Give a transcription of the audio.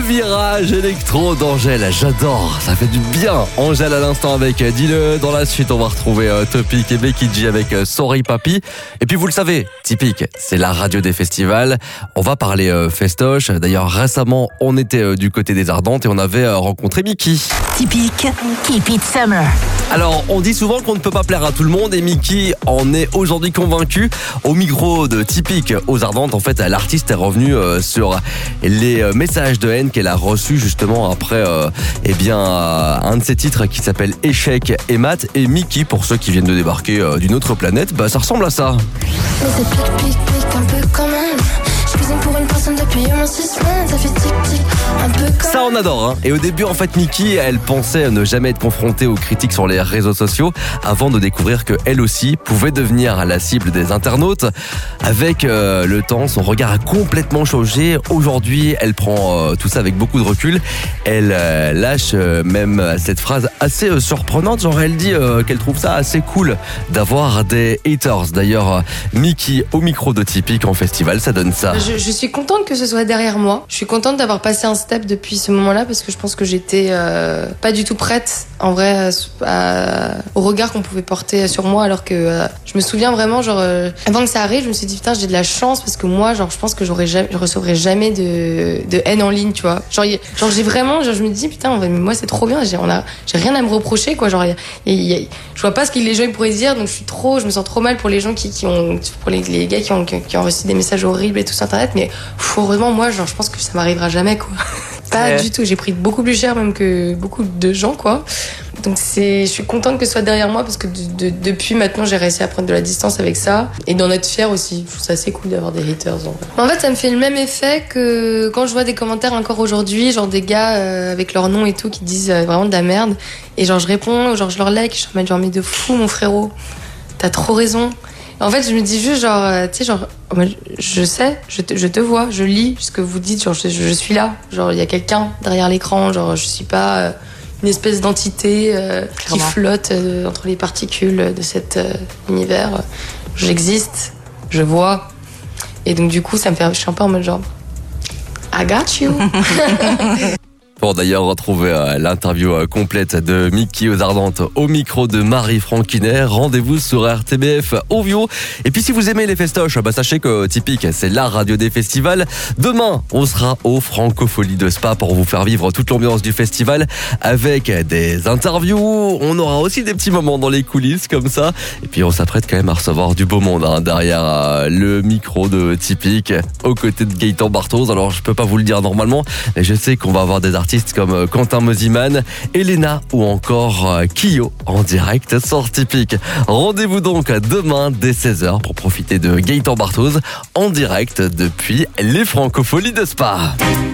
virage électro d'Angèle, j'adore, ça fait du bien. Angèle à l'instant avec Dis-le. Dans la suite, on va retrouver Topic et Becky G avec Sorry Papi. Et puis vous le savez, Typique, c'est la radio des festivals. On va parler festoche. D'ailleurs, récemment, on était du côté des Ardentes et on avait rencontré Mickey. Typique, keep it summer. Alors, on dit souvent qu'on ne peut pas plaire à tout le monde et Mickey en est aujourd'hui convaincu. Au micro de Typique aux Ardentes, en fait, l'artiste est revenu sur les messages de haine qu'elle a reçus justement après un de ses titres qui s'appelle Échec et Mat. Et Mickey, pour ceux qui viennent de débarquer d'une autre planète, ça ressemble à ça. Mais c'est pique un peu quand même. Je cuisine pour une personne depuis au moins 6 semaines. Ça fait tic-tic un peu quand Ça, on adore, hein. Et au début, en fait, Mickey, elle pensait ne jamais être confrontée aux critiques sur les réseaux sociaux avant de découvrir qu'elle aussi pouvait devenir la cible des internautes. Avec le temps, son regard a complètement changé. Aujourd'hui, elle prend tout ça avec beaucoup de recul. Elle lâche même cette phrase assez surprenante. Genre, elle dit qu'elle trouve ça assez cool d'avoir des haters. D'ailleurs, Mickey au micro de Typique en festival, ça donne ça. Je suis contente que ce soit derrière moi. Je suis contente d'avoir passé un step depuis ce moment-là parce que je pense que j'étais pas du tout prête en vrai au regard qu'on pouvait porter sur moi, alors que je me souviens vraiment avant que ça arrive, je me suis dit putain, j'ai de la chance parce que moi je pense que je recevrai jamais de haine en ligne, tu vois. J'ai vraiment je me dis putain, mais moi c'est trop bien, j'ai rien à me reprocher quoi, je vois pas ce que les gens pourraient dire, donc je me sens trop mal pour les gens pour les gars qui ont reçu des messages horribles et tout sur internet, mais heureusement moi je pense que ça m'arrivera jamais quoi. Pas du tout, j'ai pris beaucoup plus cher même que beaucoup de gens quoi. Donc je suis contente que ce soit derrière moi parce que depuis maintenant j'ai réussi à prendre de la distance avec ça et d'en être fière aussi. Je trouve ça assez cool d'avoir des haters. En fait ça me fait le même effet que quand je vois des commentaires encore aujourd'hui, genre des gars avec leur nom et tout qui disent vraiment de la merde, et je réponds, je leur like, je suis en mode mais de fou mon frérot, t'as trop raison. En fait, je me dis juste je sais, je te vois, je lis ce que vous dites, je suis là, il y a quelqu'un derrière l'écran, je suis pas une espèce d'entité qui flotte entre les particules de cet univers. J'existe, je vois, et donc du coup, je suis un peu en mode I got you. Pour d'ailleurs retrouver l'interview complète de Mickey aux Ardentes au micro de Marie Franquinet, rendez-vous sur RTBF Ovio. Et puis si vous aimez les festoches, sachez que Typique, c'est la radio des festivals. Demain, on sera au Francofolie de Spa pour vous faire vivre toute l'ambiance du festival avec des interviews. On aura aussi des petits moments dans les coulisses comme ça. Et puis on s'apprête quand même à recevoir du beau monde derrière le micro de Typique aux côtés de Gaëtan Barthoz. Alors je peux pas vous le dire normalement, mais je sais qu'on va avoir des artistes comme Quentin Mosiman, Elena ou encore Kyo en direct sur Typique. Rendez-vous donc demain dès 16h pour profiter de Gaëtan Barthoz en direct depuis les Francopholies de Spa.